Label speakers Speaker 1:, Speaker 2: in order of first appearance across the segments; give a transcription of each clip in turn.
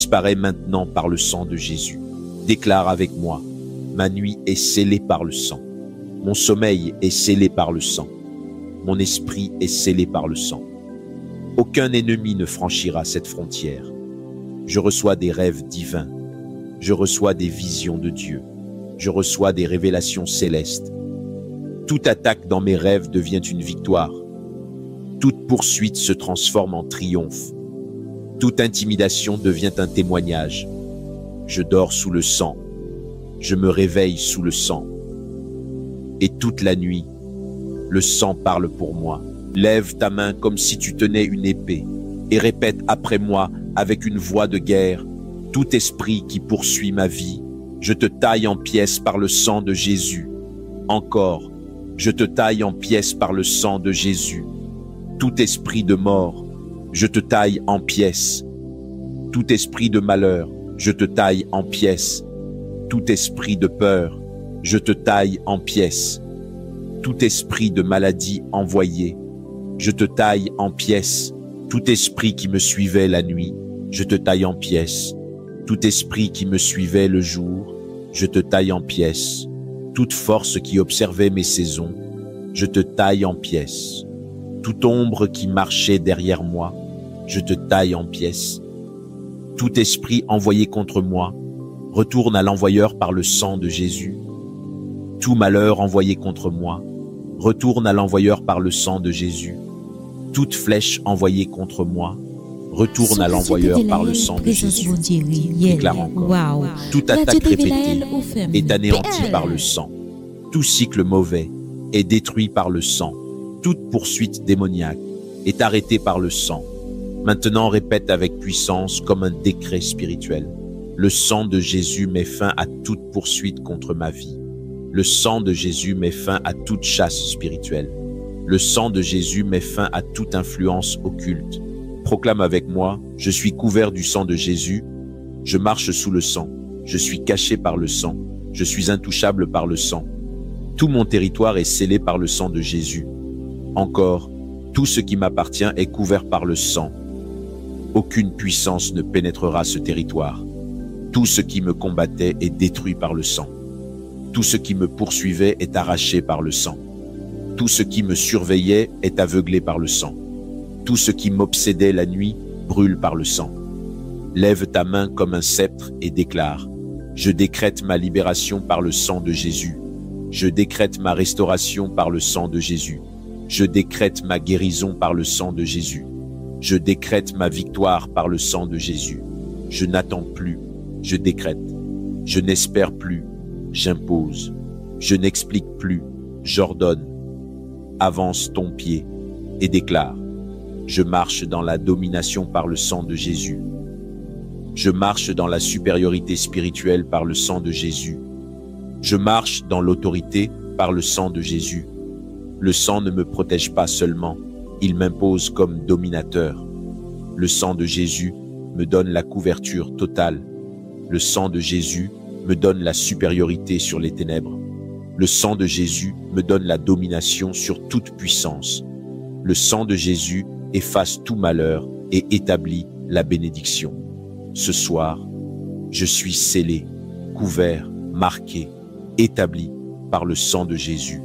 Speaker 1: disparaît maintenant par le sang de Jésus. Déclare avec moi, ma nuit est scellée par le sang. Mon sommeil est scellé par le sang. Mon esprit est scellé par le sang. Aucun ennemi ne franchira cette frontière. Je reçois des rêves divins. Je reçois des visions de Dieu. Je reçois des révélations célestes. Toute attaque dans mes rêves devient une victoire. Toute poursuite se transforme en triomphe. Toute intimidation devient un témoignage. Je dors sous le sang. Je me réveille sous le sang. Et toute la nuit, le sang parle pour moi. Lève ta main comme si tu tenais une épée et répète après moi avec une voix de guerre, tout esprit qui poursuit ma vie, je te taille en pièces par le sang de Jésus. Encore, je te taille en pièces par le sang de Jésus. Tout esprit de mort, je te taille en pièces. Tout esprit de malheur, je te taille en pièces. Tout esprit de peur, je te taille en pièces. Tout esprit de maladie envoyé, je te taille en pièces. Tout esprit qui me suivait la nuit, je te taille en pièces. Tout esprit qui me suivait le jour, je te taille en pièces. Toute force qui observait mes saisons, je te taille en pièces. Toute ombre qui marchait derrière moi, je te taille en pièces. Tout esprit envoyé contre moi, retourne à l'envoyeur par le sang de Jésus. Tout malheur envoyé contre moi, retourne à l'envoyeur par le sang de Jésus. Toute flèche envoyée contre moi, retourne à l'envoyeur par le sang de Jésus. Déclare encore. Toute attaque répétée est anéantie par le sang. Tout cycle mauvais est détruit par le sang. Toute poursuite démoniaque est arrêtée par le sang. Maintenant, répète avec puissance comme un décret spirituel. Le sang de Jésus met fin à toute poursuite contre ma vie. Le sang de Jésus met fin à toute chasse spirituelle. Le sang de Jésus met fin à toute influence occulte. Proclame avec moi, je suis couvert du sang de Jésus, je marche sous le sang, je suis caché par le sang, je suis intouchable par le sang. Tout mon territoire est scellé par le sang de Jésus. Encore, tout ce qui m'appartient est couvert par le sang. Aucune puissance ne pénétrera ce territoire. Tout ce qui me combattait est détruit par le sang. Tout ce qui me poursuivait est arraché par le sang. Tout ce qui me surveillait est aveuglé par le sang. Tout ce qui m'obsédait la nuit brûle par le sang. Lève ta main comme un sceptre et déclare, je décrète ma libération par le sang de Jésus. Je décrète ma restauration par le sang de Jésus. Je décrète ma guérison par le sang de Jésus. Je décrète ma victoire par le sang de Jésus. Je n'attends plus, je décrète. Je n'espère plus, j'impose. Je n'explique plus, j'ordonne. Avance ton pied et déclare. Je marche dans la domination par le sang de Jésus. Je marche dans la supériorité spirituelle par le sang de Jésus. Je marche dans l'autorité par le sang de Jésus. Le sang ne me protège pas seulement, il m'impose comme dominateur. Le sang de Jésus me donne la couverture totale. Le sang de Jésus me donne la supériorité sur les ténèbres. Le sang de Jésus me donne la domination sur toute puissance. Le sang de Jésus efface tout malheur et établit la bénédiction. Ce soir, je suis scellé, couvert, marqué, établi par le sang de Jésus.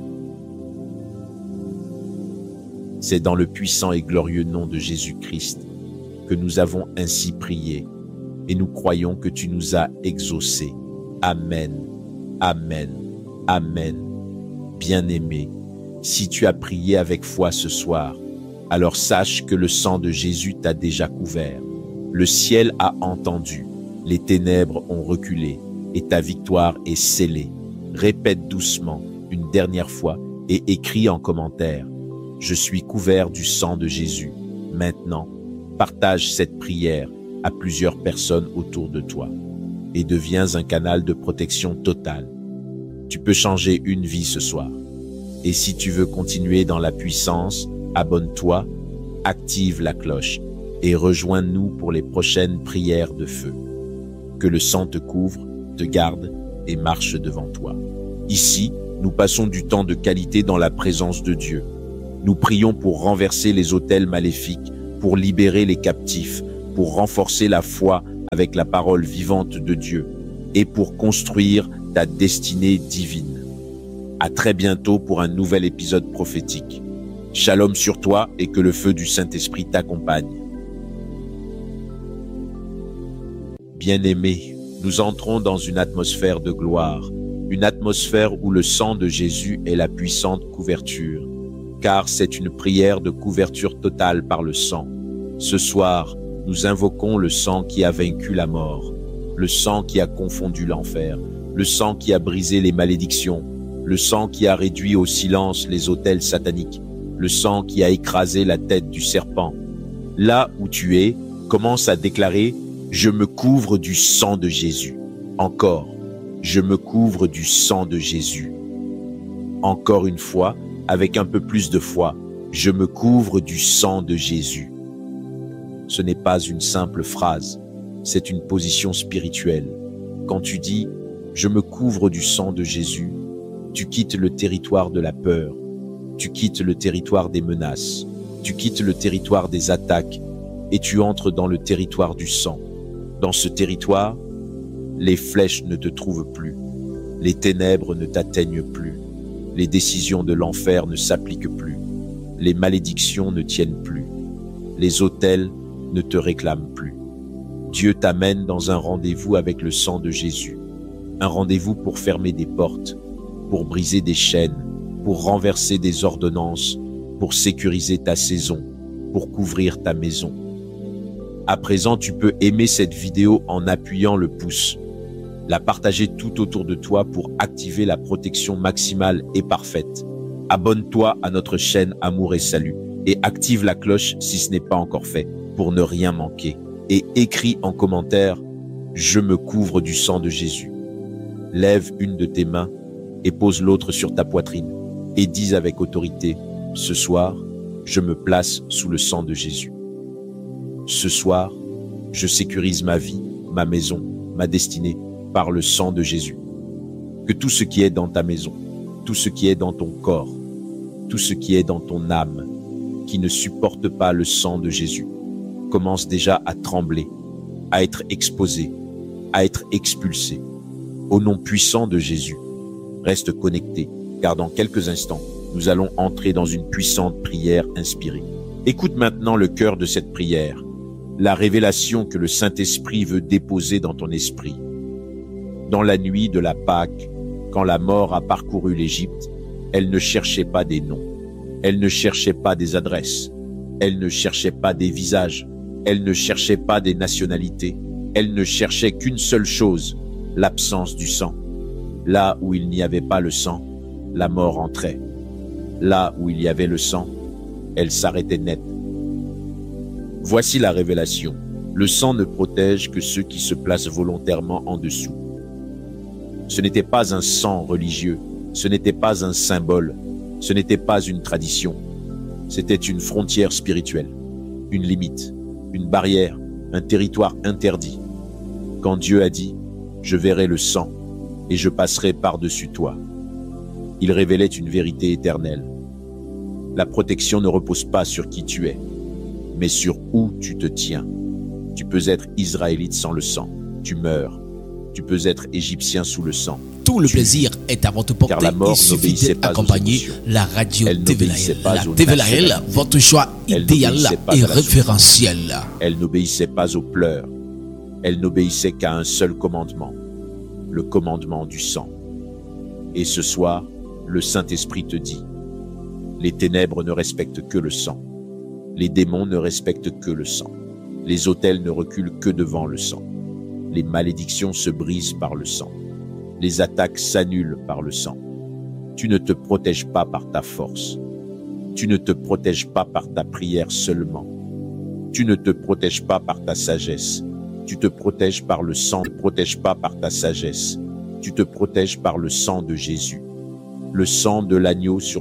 Speaker 1: C'est dans le puissant et glorieux nom de Jésus-Christ que nous avons ainsi prié et nous croyons que tu nous as exaucés. Amen, amen, amen. Bien-aimé, si tu as prié avec foi ce soir, alors sache que le sang de Jésus t'a déjà couvert. Le ciel a entendu, les ténèbres ont reculé et ta victoire est scellée. Répète doucement une dernière fois et écris en commentaire. Je suis couvert du sang de Jésus. Maintenant, partage cette prière à plusieurs personnes autour de toi et deviens un canal de protection totale. Tu peux changer une vie ce soir. Et si tu veux continuer dans la puissance, abonne-toi, active la cloche et rejoins-nous pour les prochaines prières de feu. Que le sang te couvre, te garde et marche devant toi. Ici, nous passons du temps de qualité dans la présence de Dieu. Nous prions pour renverser les autels maléfiques, pour libérer les captifs, pour renforcer la foi avec la parole vivante de Dieu et pour construire ta destinée divine. À très bientôt pour un nouvel épisode prophétique. Shalom sur toi et que le feu du Saint-Esprit t'accompagne. Bien-aimés, nous entrons dans une atmosphère de gloire, une atmosphère où le sang de Jésus est la puissante couverture, car c'est une prière de couverture totale par le sang. Ce soir, nous invoquons le sang qui a vaincu la mort, le sang qui a confondu l'enfer, le sang qui a brisé les malédictions, le sang qui a réduit au silence les autels sataniques, le sang qui a écrasé la tête du serpent. Là où tu es, commence à déclarer « Je me couvre du sang de Jésus ». Encore, « Je me couvre du sang de Jésus ». Encore une fois, avec un peu plus de foi, « Je me couvre du sang de Jésus ». Ce n'est pas une simple phrase, c'est une position spirituelle. Quand tu dis « Je me couvre du sang de Jésus », tu quittes le territoire de la peur, tu quittes le territoire des menaces, tu quittes le territoire des attaques et tu entres dans le territoire du sang. Dans ce territoire, les flèches ne te trouvent plus, les ténèbres ne t'atteignent plus, les décisions de l'enfer ne s'appliquent plus, les malédictions ne tiennent plus, les autels ne te réclament plus. Dieu t'amène dans un rendez-vous avec le sang de Jésus, un rendez-vous pour fermer des portes, pour briser des chaînes, pour renverser des ordonnances, pour sécuriser ta saison, pour couvrir ta maison. À présent, tu peux aimer cette vidéo en appuyant le pouce, la partager tout autour de toi pour activer la protection maximale et parfaite. Abonne-toi à notre chaîne Amour et Salut et active la cloche si ce n'est pas encore fait pour ne rien manquer. Et écris en commentaire « Je me couvre du sang de Jésus ». Lève une de tes mains et pose l'autre sur ta poitrine et dis avec autorité « Ce soir, je me place sous le sang de Jésus. Ce soir, je sécurise ma vie, ma maison, ma destinée par le sang de Jésus. Que tout ce qui est dans ta maison, tout ce qui est dans ton corps, tout ce qui est dans ton âme, qui ne supporte pas le sang de Jésus, commence déjà à trembler, à être exposé, à être expulsé. Au nom puissant de Jésus, reste connecté, car dans quelques instants, nous allons entrer dans une puissante prière inspirée. Écoute maintenant le cœur de cette prière, la révélation que le Saint-Esprit veut déposer dans ton esprit. Dans la nuit de la Pâque, quand la mort a parcouru l'Égypte, elle ne cherchait pas des noms, elle ne cherchait pas des adresses, elle ne cherchait pas des visages, elle ne cherchait pas des nationalités, elle ne cherchait qu'une seule chose, l'absence du sang. Là où il n'y avait pas le sang, la mort entrait. Là où il y avait le sang, elle s'arrêtait net. Voici la révélation. Le sang ne protège que ceux qui se placent volontairement en dessous. Ce n'était pas un sang religieux, ce n'était pas un symbole, ce n'était pas une tradition. C'était une frontière spirituelle, une limite, une barrière, un territoire interdit. Quand Dieu a dit « Je verrai le sang » et je passerai par-dessus toi. Il révélait une vérité éternelle. La protection ne repose pas sur qui tu es, mais sur où tu te tiens. Tu peux être israélite sans le sang, tu meurs. Tu peux être égyptien sous le sang.
Speaker 2: Tout le plaisir est à votre portée. Il suffit d'accompagner la radio TVLAL. La TVLAL, votre choix idéal et référentiel.
Speaker 1: Elle n'obéissait pas aux pleurs. Elle n'obéissait qu'à un seul commandement, le commandement du sang. Et ce soir, le Saint-Esprit te dit, les ténèbres ne respectent que le sang. Les démons ne respectent que le sang. Les autels ne reculent que devant le sang. Les malédictions se brisent par le sang. Les attaques s'annulent par le sang. Tu ne te protèges pas par ta force. Tu ne te protèges pas par ta prière seulement. Tu ne te protèges pas par ta sagesse. Tu te protèges par le sang. Tu ne te protèges pas par ta sagesse. Tu te protèges par le sang de Jésus. Le sang de l'agneau sur